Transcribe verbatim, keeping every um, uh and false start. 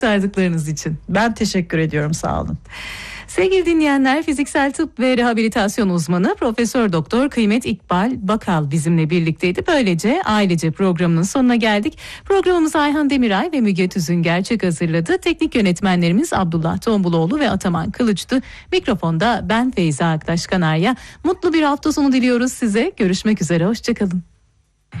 aktardıklarınız için. Ben teşekkür ediyorum, sağ olun. Sevgili dinleyenler, fiziksel tıp ve rehabilitasyon uzmanı Profesör Doktor Kıymet İkbal Bakal bizimle birlikteydi. Böylece ailece programının sonuna geldik. Programımızı Ayhan Demiray ve Müge Tüzün Gerçek hazırladı. Teknik yönetmenlerimiz Abdullah Tombuloğlu ve Ataman Kılıç'tı. Mikrofonda ben Feyza Aktaş Kanarya. Mutlu bir hafta sonu diliyoruz size. Görüşmek üzere, hoşçakalın.